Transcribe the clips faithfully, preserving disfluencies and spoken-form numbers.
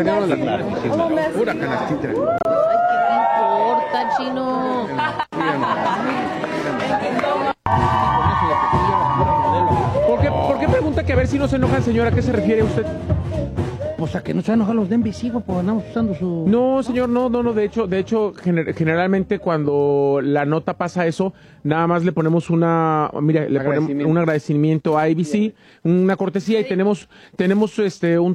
teníamos la pura canastita. Ay, ¿qué te importa, Chino? ¿Por qué, ¿Por qué pregunta que a ver si no se enoja el señor? ¿A qué se refiere usted? Pues a que no se enojan los de N B C, pues andamos usando su... No, señor, no, no, no, de hecho, de hecho, gener generalmente cuando la nota pasa eso, nada más le ponemos una, mira, le ponemos un agradecimiento a A B C, una cortesía y tenemos, tenemos este, un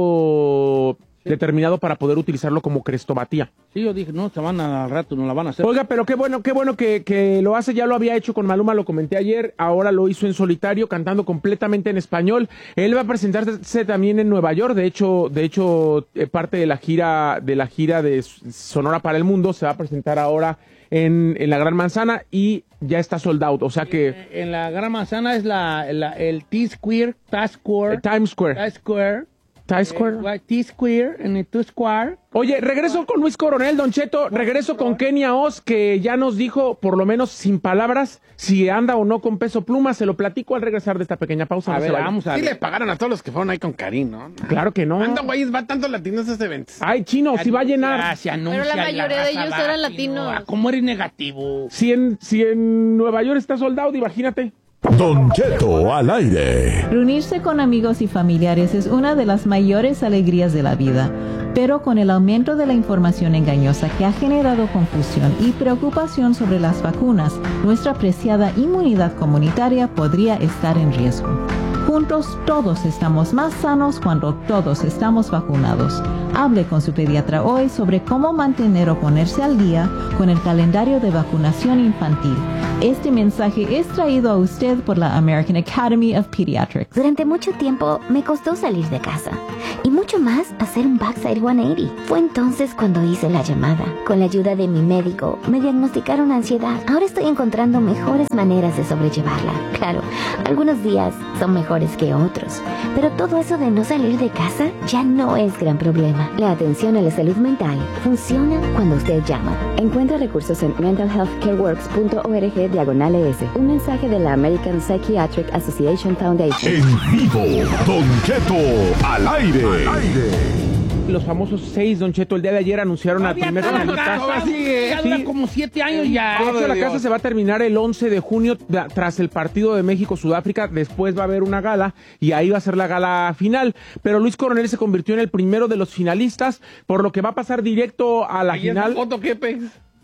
tiempo determinado para poder utilizarlo como crestomatía. Sí, yo dije, no, se van al rato, no la van a hacer. Oiga, pero qué bueno, qué bueno que, que lo hace, ya lo había hecho con Maluma, lo comenté ayer, ahora lo hizo en solitario, cantando completamente en español. Él va a presentarse también en Nueva York, de hecho, de hecho, eh, parte de la gira, de la gira de Sonora para el Mundo, se va a presentar ahora en, en la Gran Manzana y ya está sold out, o sea que... En la Gran Manzana es la, la el T-Square, T-Square. Times Square. Times Square. Times Square. Eh, T-Square, en el T-Square. Oye, regreso con Luis Coronel, Don Cheto, regreso con Kenia Oz, que ya nos dijo, por lo menos sin palabras, si anda o no con Peso Pluma. Se lo platico al regresar de esta pequeña pausa. A no ver, se vaya. vamos a ver. Sí le pagaron a todos los que fueron ahí con Karim, ¿no? Claro que no. Anda, güeyes, va tantos latinos a ese evento. Ay, Chino, si va a llenar. Se anuncia, Pero la mayoría raza de ellos va, eran Chino. latinos. Ah, ¿cómo eres negativo? Si en, si en Nueva York está sold out, imagínate. Don Cheto al aire. Reunirse con amigos y familiares es una de las mayores alegrías de la vida, pero con el aumento de la información engañosa que ha generado confusión y preocupación sobre las vacunas, nuestra preciada inmunidad comunitaria podría estar en riesgo. Juntos todos estamos más sanos cuando todos estamos vacunados. Hable con su pediatra hoy sobre cómo mantener o ponerse al día con el calendario de vacunación infantil. Este mensaje es traído a usted por la American Academy of Pediatrics. Durante mucho tiempo me costó salir de casa y mucho más hacer un backside ciento ochenta. Fue entonces cuando hice la llamada. Con la ayuda de mi médico me diagnosticaron ansiedad. Ahora estoy encontrando mejores maneras de sobrellevarla. Claro, algunos días son mejores que otros, pero todo eso de no salir de casa ya no es gran problema. La atención a la salud mental funciona cuando usted llama. Encuentra recursos en mental health care works punto org diagonal E S. Un mensaje de la American Psychiatric Association Foundation. En vivo, Don Cheto al aire. Al aire. Los famosos seis, Don Cheto, el día de ayer anunciaron al primer finalista. Ya dura como siete años ya. De hecho, la casa se va a terminar el once de junio tras el partido de México-Sudáfrica. Después va a haber una gala y ahí va a ser la gala final. Pero Luis Coronel se convirtió en el primero de los finalistas, por lo que va a pasar directo a la ¿Y final. esa foto qué, Pex?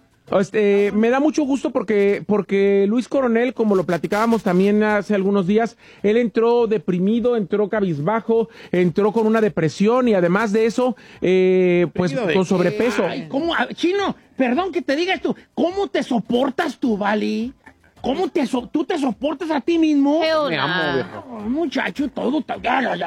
Este, me da mucho gusto porque, porque Luis Coronel, como lo platicábamos también hace algunos días, él entró deprimido, entró cabizbajo, entró con una depresión y además de eso, eh, pues con sobrepeso. Ay, ¿cómo? Chino, perdón que te diga esto, ¿cómo te soportas tú, Vali? ¿Cómo te so tú te soportas a ti mismo? Hell Me nah. amo, viejo. Oh, muchacho, todo está...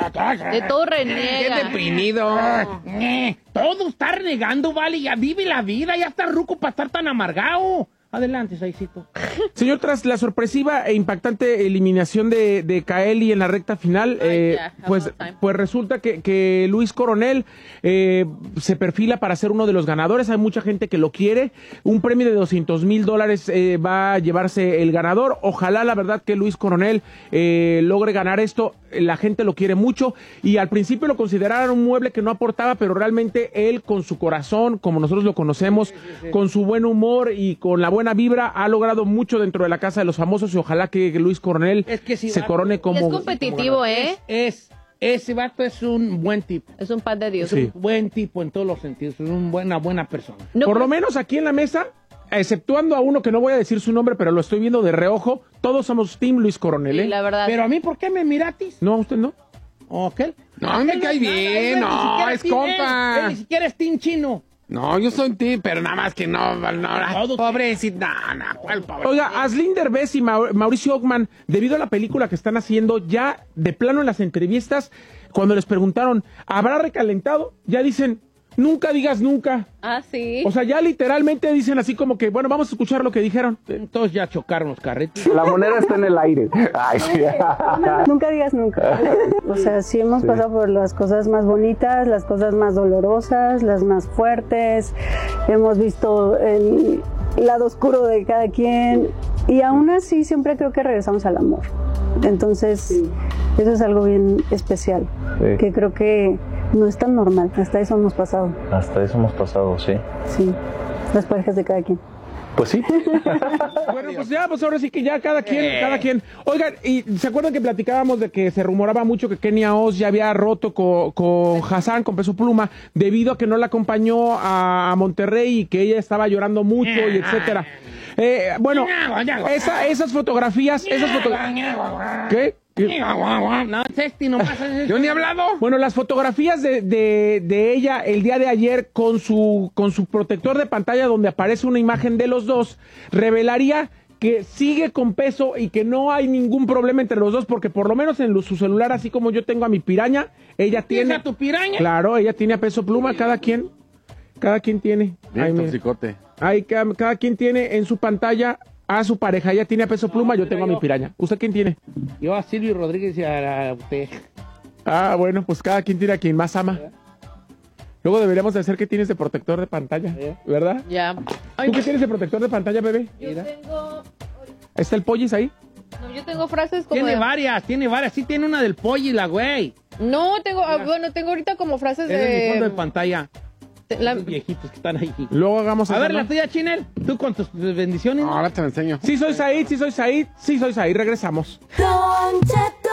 De todo reniega. Qué deprimido. Eh, todo está renegando, Vale, ya vive la vida, ya está ruco para estar tan amargado. Adelante, Saicito. Señor, tras la sorpresiva e impactante eliminación de, de Kaeli en la recta final, Ay, eh, yeah, pues, pues resulta que, que Luis Coronel eh, se perfila para ser uno de los ganadores. Hay mucha gente que lo quiere. Un premio de doscientos mil dólares eh, va a llevarse el ganador. Ojalá, la verdad, que Luis Coronel eh, logre ganar esto. La gente lo quiere mucho y al principio lo consideraron un mueble que no aportaba, pero realmente él, con su corazón, como nosotros lo conocemos, sí, sí, sí. con su buen humor y con la buena vibra, ha logrado mucho dentro de la Casa de los Famosos y ojalá que Luis Coronel es que si se va, corone como... Es competitivo, como ¿eh? Es, es, ese vato es un buen tipo. Es un pan de Dios. Es un buen tipo en todos los sentidos, es un buena, buena persona. No, Por lo menos aquí en la mesa, exceptuando a uno que no voy a decir su nombre, pero lo estoy viendo de reojo, todos somos Team Luis Coronel, ¿eh? Sí, la verdad. Pero a mí, ¿por qué me miratis? No, a usted no. ¿Ok? No, me cae bien, no, es compa. Él, él ni siquiera es Team Chino. No, yo soy Team, pero nada más que no, no, pobrecito, no, no, ¿cuál pobre? Oiga, Aslyn Derbez y Mauricio Ockman, debido a la película que están haciendo, ya de plano en las entrevistas, cuando les preguntaron, ¿habrá recalentado? Ya dicen, nunca digas nunca. Ah, sí. O sea, ya literalmente dicen así como que, bueno, vamos a escuchar lo que dijeron. Entonces ya chocaron los carretes. La moneda está en el aire. Ay, sí. Nunca digas nunca. O sea, sí hemos sí. pasado por las cosas más bonitas, las cosas más dolorosas, las más fuertes. Hemos visto el lado oscuro de cada quien. Y aún así siempre creo que regresamos al amor. Entonces, sí. eso es algo bien especial. Sí. Que creo que no es tan normal, hasta eso hemos pasado. Hasta eso hemos pasado, sí. Sí, las parejas de cada quien. Pues sí. Bueno, pues ya, pues ahora sí que ya cada quien, eh. cada quien. Oigan, ¿y se acuerdan que platicábamos de que se rumoraba mucho que Kenia Oz ya había roto con, con Hassan, con Peso Pluma, debido a que no la acompañó a, a Monterrey y que ella estaba llorando mucho y etcétera? Eh, bueno, esa, esas fotografías, esas fotografías... ¿Qué? No, Cesti, no pasa eso. Yo ni he hablado. Bueno, las fotografías de, de, de ella el día de ayer con su, con su protector de pantalla donde aparece una imagen de los dos, revelaría que sigue con Peso y que no hay ningún problema entre los dos, porque por lo menos en su celular, así como yo tengo a mi piraña, ella tiene... ¿A tu piraña? Claro, ella tiene a Peso Pluma, cada quien, cada quien tiene. Bien toxicote. Ahí, cada, cada quien tiene en su pantalla a su pareja. Ella tiene a Peso Pluma, yo tengo a mi piraña. ¿Usted quién tiene? Yo a Silvio Rodríguez y a, a usted. Ah, bueno, pues cada quien tiene a quien más ama. Luego deberíamos de hacer que tienes de protector de pantalla, ¿verdad? Ya. ¿Tú qué tienes de protector de pantalla, bebé? Yo Mira. tengo... ¿Está el Pollis ahí? No, yo tengo frases como... Tiene de... varias, tiene varias. Sí tiene una del pollo y la güey. No, tengo... ah, bueno, tengo ahorita como frases Es de... de mi fondo de pantalla. La... Los viejitos que están ahí. Luego hagamos A esa, ver, ¿no? la tuya, Chinel. Tú con tus bendiciones. Ahora te lo enseño. Sí soy Said, sí soy Said, sí soy Said. Regresamos. Don Cheto.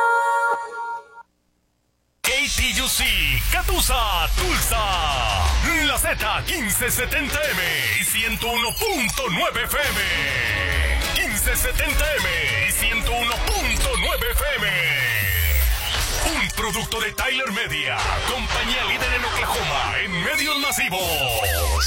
K T U C, Catusa, Tulsa, la Z quince setenta M y ciento uno punto nueve F M. quince setenta M y ciento uno punto nueve F M. Un producto de Tyler Media, compañía líder en Oklahoma en medios masivos.